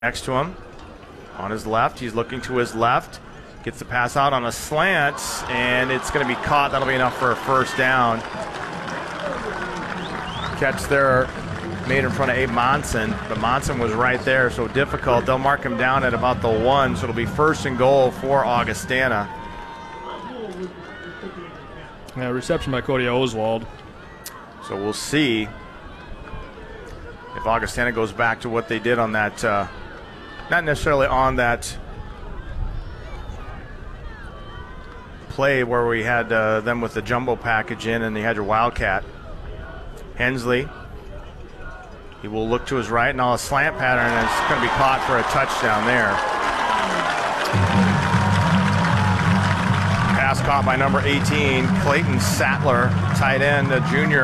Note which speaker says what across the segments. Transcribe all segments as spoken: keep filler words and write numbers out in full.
Speaker 1: next to him. On his left, he's looking to his left. Gets the pass out on a slant, and it's going to be caught. That'll be enough for a first down. Catch there made in front of Abe Monson, but Monson was right there, so difficult. They'll mark him down at about the one, so it'll be first and goal for Augustana.
Speaker 2: Yeah, reception by Cody Oswald.
Speaker 1: So we'll see if Augustana goes back to what they did on that, uh, not necessarily on that play where we had uh, them with the jumbo package in and they had your Wildcat. Hensley, he will look to his right and all a slant pattern, and it's going to be caught for a touchdown there. Pass caught by number eighteen, Clayton Sattler, tight end, a junior.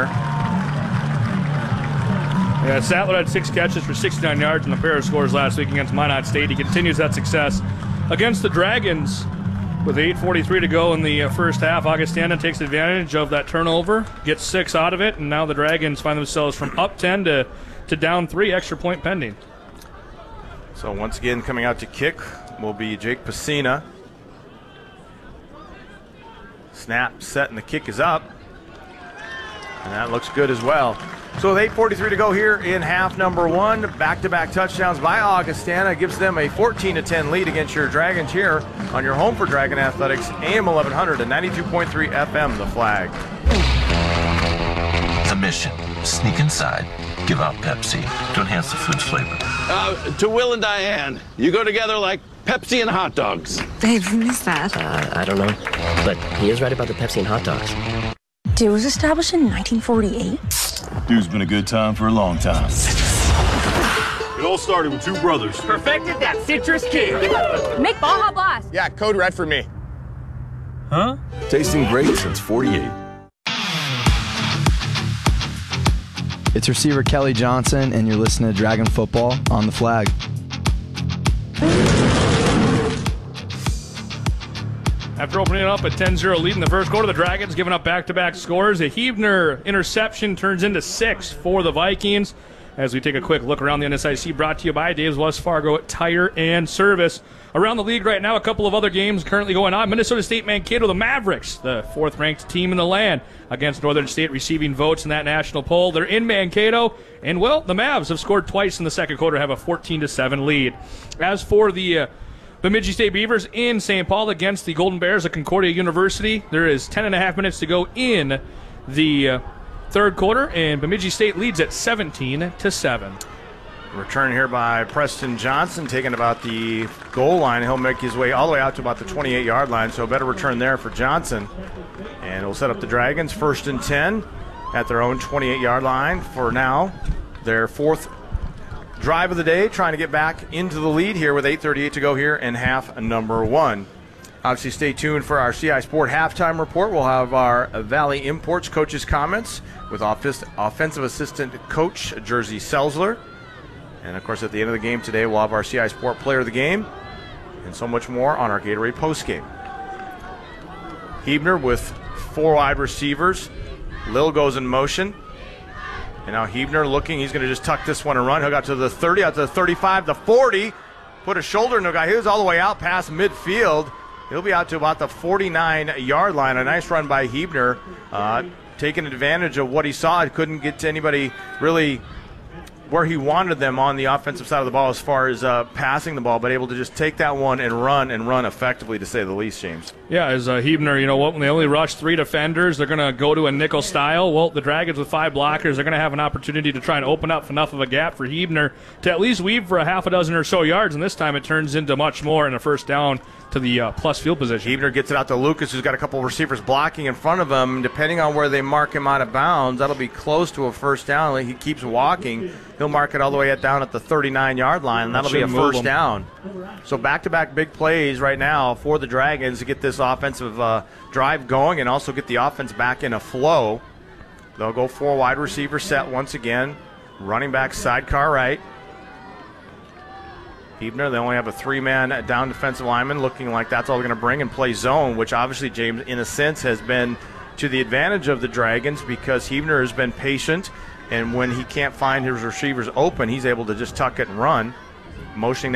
Speaker 2: Yeah, Sattler had six catches for sixty-nine yards in the pair of scores last week against Minot State. He continues that success against the Dragons. With eight forty-three to go in the first half, Augustana takes advantage of that turnover, gets six out of it, and now the Dragons find themselves from up ten to, to down three, extra point pending.
Speaker 1: So once again, coming out to kick will be Jake Pacina. Snap, set, and the kick is up. And that looks good as well. So with eight forty-three to go here in half number one, back-to-back touchdowns by Augustana gives them a fourteen to ten lead against your Dragons here on your home for Dragon Athletics, A M eleven hundred and ninety-two point three F M, The Flag.
Speaker 3: The mission, sneak inside, give out Pepsi to enhance the food's flavor.
Speaker 4: Uh, to Will and Diane, you go together like Pepsi and hot dogs.
Speaker 5: Babe, who is that?
Speaker 6: Uh, I don't know, but he is right about the Pepsi and hot dogs.
Speaker 5: Dude was established in nineteen forty-eight.
Speaker 7: Dude's been a good time for a long time. It all started with two brothers.
Speaker 8: Perfected that citrus kick.
Speaker 9: Make Baja Blast.
Speaker 10: Yeah, code red for me.
Speaker 7: Huh?
Speaker 11: Tasting great since forty-eight.
Speaker 12: It's receiver Kelly Johnson, and you're listening to Dragon Football on The Flag.
Speaker 2: After opening it up at ten zero lead in the first quarter, the Dragons giving up back-to-back scores. A Huebner interception turns into six for the Vikings. As we take a quick look around the N S I C, brought to you by Dave's West Fargo Tire and Service. Around the league right now, a couple of other games currently going on. Minnesota State Mankato, the Mavericks, the fourth-ranked team in the land, against Northern State, receiving votes in that national poll. They're in Mankato, and, well, the Mavs have scored twice in the second quarter, have a fourteen to seven lead. As for the uh, Bemidji State Beavers in Saint Paul against the Golden Bears at Concordia University, there is ten and a half minutes to go in the uh, third quarter, and Bemidji State leads at seventeen to seven.
Speaker 1: Return here by Preston Johnson, taking about the goal line. He'll make his way all the way out to about the twenty-eight yard line, so a better return there for Johnson. And it'll set up the Dragons first and ten at their own twenty-eight yard line for now. Their fourth drive of the day, trying to get back into the lead here with eight thirty-eight to go here in half number one. Obviously, stay tuned for our C I Sport halftime report. We'll have our Valley Imports coaches' comments with office, offensive assistant coach Jersey Selzler. And, of course, at the end of the game today, we'll have our C I Sport player of the game and so much more on our Gatorade postgame. Huebner with four wide receivers. Lil goes in motion. And now Huebner looking. He's going to just tuck this one and run. He'll got to the thirty, out to the thirty-five, the forty. Put a shoulder in the guy. He was all the way out past midfield. He'll be out to about the forty-nine yard line. A nice run by Huebner. Uh, taking advantage of what he saw. He couldn't get to anybody really where he wanted them on the offensive side of the ball as far as uh, passing the ball, but able to just take that one and run and run effectively, to say the least, James.
Speaker 2: Yeah, as uh, Huebner, you know what, when they only rush three defenders, they're going to go to a nickel style. Well, the Dragons with five blockers, they're going to have an opportunity to try and open up enough of a gap for Huebner to at least weave for a half a dozen or so yards, and this time it turns into much more in a first down to the uh, plus field position.
Speaker 1: Huebner gets it out to Lucas, who's got a couple of receivers blocking in front of him. Depending on where they mark him out of bounds, that'll be close to a first down. He keeps walking. He'll mark it all the way down at the thirty-nine yard line, and that'll be a first down. So back-to-back big plays right now for the Dragons to get this offensive uh, drive going and also get the offense back in a flow. They'll go four wide receiver set once again. Running back sidecar right. Huebner, they only have a three-man down defensive lineman, looking like that's all they're going to bring and play zone, which obviously, James, in a sense, has been to the advantage of the Dragons because Huebner has been patient, and when he can't find his receivers open, he's able to just tuck it and run. motioning